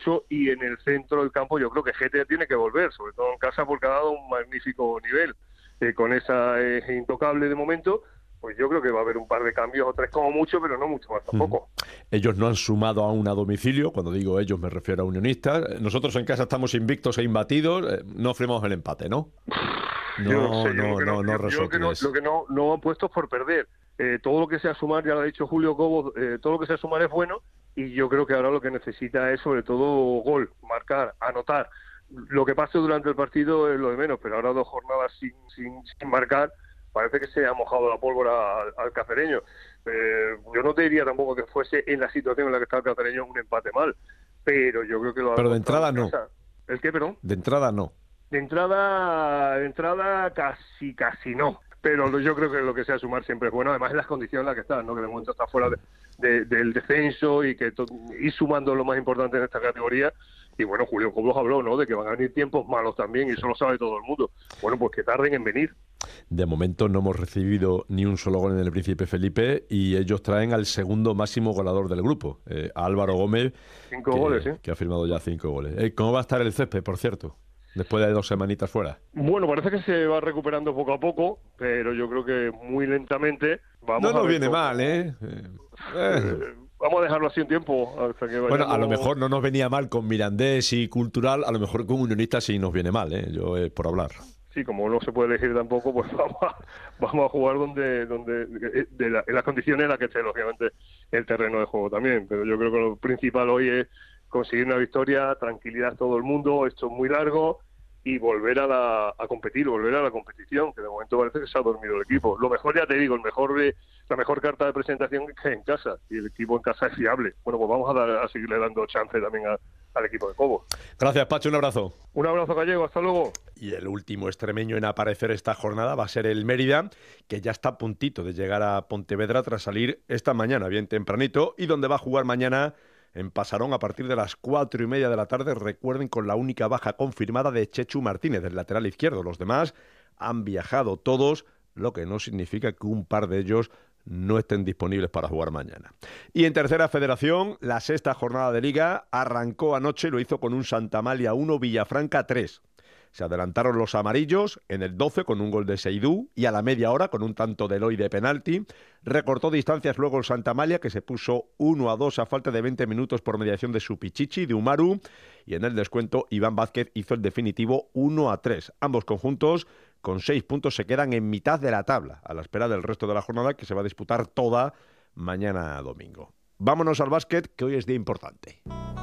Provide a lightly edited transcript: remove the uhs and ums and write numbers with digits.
mucho, y en el centro del campo yo creo que Gete tiene que volver, sobre todo en casa, porque ha dado un magnífico nivel. Con esa intocable de momento, pues yo creo que va a haber un par de cambios o tres como mucho, pero no mucho más tampoco. Ellos no han sumado aún a domicilio, cuando digo ellos me refiero a Unionistas. Nosotros en casa estamos invictos e imbatidos, no firmamos el empate, ¿no? Yo no sé, No resotres. lo que no han puesto es por perder. Todo lo que sea sumar, ya lo ha dicho Julio Cobos, todo lo que sea sumar es bueno, y yo creo que ahora lo que necesita es sobre todo gol, marcar, anotar. Lo que pase durante el partido es lo de menos, pero ahora 2 jornadas sin marcar, parece que se ha mojado la pólvora al cacereño. Yo no te diría tampoco que fuese en la situación en la que está el cacereño un empate mal, pero yo creo que lo ha Pero de demostrado entrada en no. casa. ¿El qué, perdón? De entrada no. De entrada casi no. Pero yo creo que lo que sea sumar siempre es bueno, además en las condiciones en las que está, ¿no? Que de momento está fuera del descenso, y que ir sumando lo más importante en esta categoría. Y bueno, Julio Cobos habló, ¿no?, de que van a venir tiempos malos también, y eso lo sabe todo el mundo. Bueno, pues que tarden en venir. De momento no hemos recibido ni un solo gol en el Príncipe Felipe, y ellos traen al segundo máximo goleador del grupo, a Álvaro Gómez, 5 goles, ¿sí? que ha firmado ya 5 goles. ¿Cómo va a estar el césped, por cierto, después de 2 semanitas fuera? Bueno, parece que se va recuperando poco a poco, pero yo creo que muy lentamente. No nos viene mal, ¿eh? Vamos a dejarlo así un tiempo hasta que vayamos... Bueno, a lo mejor no nos venía mal con Mirandés y Cultural, a lo mejor con Unionistas sí nos viene mal, ¿eh? Yo, por hablar. Sí, como no se puede elegir tampoco, pues vamos a jugar en las condiciones en las que esté, lógicamente, el terreno de juego también. Pero yo creo que lo principal hoy es conseguir una victoria, tranquilidad todo el mundo, esto es muy largo, y volver a competir, volver a la competición, que de momento parece que se ha dormido el equipo. Lo mejor, ya te digo, la mejor carta de presentación es que es en casa, y el equipo en casa es fiable. Bueno, pues vamos a seguirle dando chance también al equipo de Cobos. Gracias, Pacho, un abrazo. Un abrazo, Gallego, hasta luego. Y el último extremeño en aparecer esta jornada va a ser el Mérida, que ya está a puntito de llegar a Pontevedra tras salir esta mañana bien tempranito, y donde va a jugar mañana en Pasarón a partir de las 4:30 de la tarde. Recuerden, con la única baja confirmada de Chechu Martínez, del lateral izquierdo. Los demás han viajado todos, lo que no significa que un par de ellos no estén disponibles para jugar mañana. Y en tercera federación, la sexta jornada de Liga arrancó anoche, lo hizo con un Santamalia 1, Villafranca 3. Se adelantaron los amarillos en el 12 con un gol de Seidú, y a la media hora con un tanto de Eloy de penalti. Recortó distancias luego el Santamalia, que se puso 1-2 a falta de 20 minutos por mediación de Supichichi, de Umaru, y en el descuento Iván Vázquez hizo el definitivo 1-3. Ambos conjuntos con 6 puntos se quedan en mitad de la tabla, a la espera del resto de la jornada, que se va a disputar toda mañana domingo. Vámonos al básquet, que hoy es día importante.